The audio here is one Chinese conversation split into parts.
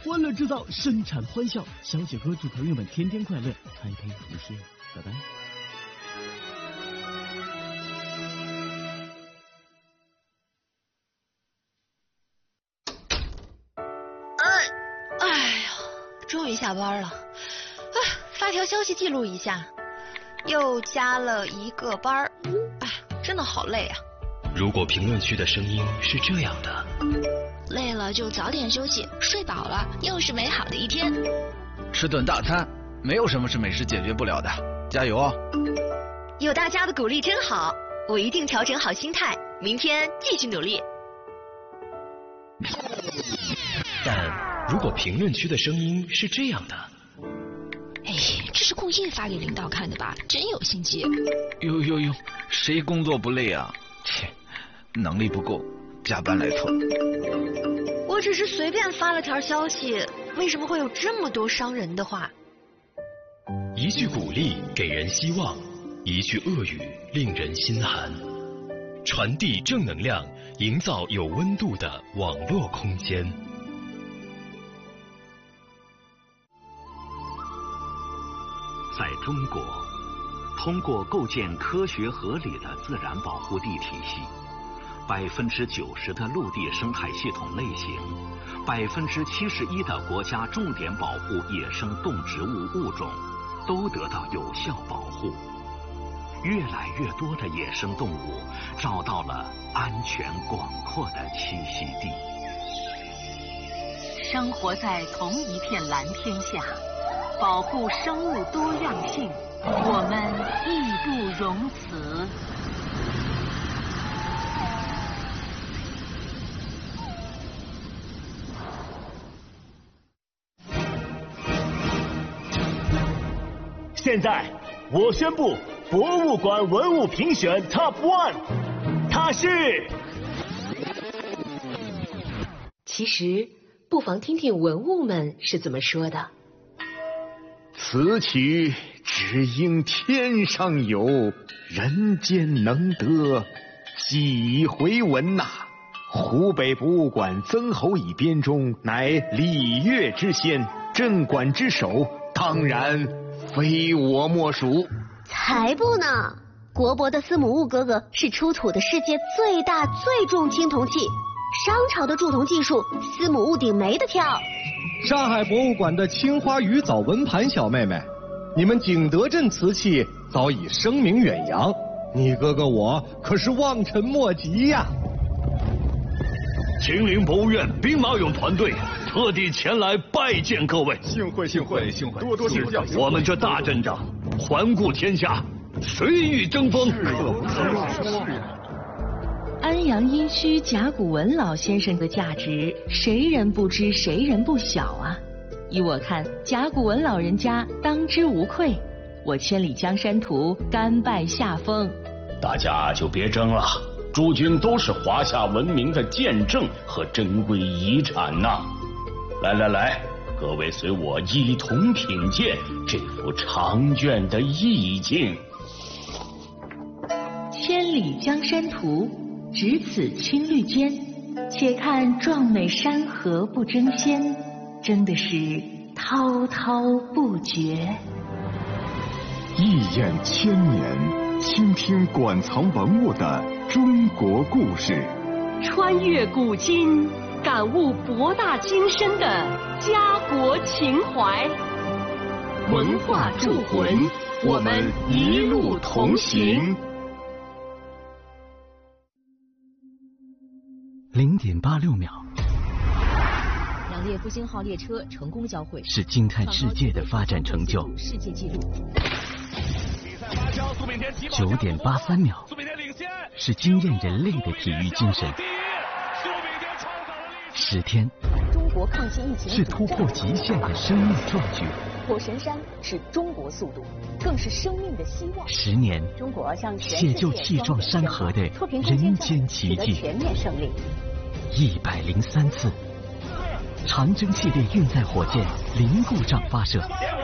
欢乐制造，生产欢笑。小姐哥祝朋友们天天快乐，开开无限，拜拜。 哎呀，终于下班了。发条消息记录一下，又加了一个班。真的好累啊。 如果评论区的声音是这样的， 累了就早点休息，睡饱了又是美好的一天。 吃顿大餐，没有什么是美食解决不了的，加油哦！ 有大家的鼓励真好，我一定调整好心态，明天继续努力。 但如果评论区的声音是这样的， 这是故意发给领导看的吧？真有心机。 哟，谁工作不累啊？切，能力不够，加班来凑。 我只是随便发了条消息，为什么会有这么多伤人的话？ 一句鼓励给人希望，一句恶语令人心寒。传递正能量，营造有温度的网络空间。 在中国，通过构建科学合理的自然保护地体系，90%的陆地生态系统类型，71%的国家重点保护野生动植物物种都得到有效保护。越来越多的野生动物找到了安全广阔的栖息地。 生活在同一片蓝天下，保护生物多样性，我们义不容辞。 现在我宣布博物馆文物评选 Top 1， 它是。 其实不妨听听文物们是怎么说的。 此曲只应天上有，人间能得几回闻呐！湖北博物馆曾侯乙编钟乃礼乐之先，镇馆之首，当然非我莫属。 才不呢！国博的司母戊哥哥是出土的世界最大最重青铜器，商朝的铸铜技术，司母戊鼎没得挑。 上海博物馆的青花鱼藻纹盘小妹妹，你们景德镇瓷器早已声名远扬，你哥哥我可是望尘莫及呀！ 秦陵博物院兵马俑团队特地前来拜见各位， 幸会，多多指教。 我们这大阵仗，环顾天下，谁与争锋？ 安阳殷墟甲骨文老先生的价值，谁人不知，谁人不晓啊！依我看，甲骨文老人家当之无愧。我千里江山图，甘拜下风。 大家就别争了，诸君都是华夏文明的见证和珍贵遗产呐！来，各位随我一同品鉴这幅长卷的意境。 千里江山图，只此青绿间，且看壮美山河不争先，争的是滔滔不绝。 一眼千年，倾听馆藏文物的中国故事， 穿越古今，感悟博大精深的家国情怀。文化铸魂，我们一路同行。 0.86秒， 2列复兴号列车成功交汇， 是惊叹世界的发展成就。 世界纪录。 9.83秒，是惊艳人类的体育精神。10天， 中国抗击疫情是突破极限的生命壮举。 火神山是中国速度，更是生命的希望。 10年， 中国向全写就气壮山河的人间奇迹。 全面胜利。 103次，长征系列运载火箭零故障发射。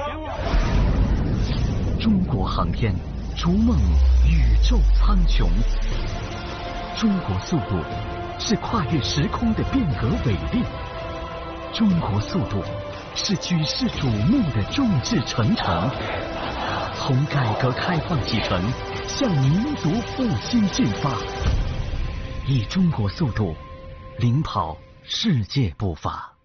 中国航天逐梦宇宙苍穹。中国速度是跨越时空的变革伟力。 中国速度是举世瞩目的众志成城，从改革开放启程，向民族复兴进发，以中国速度领跑世界步伐。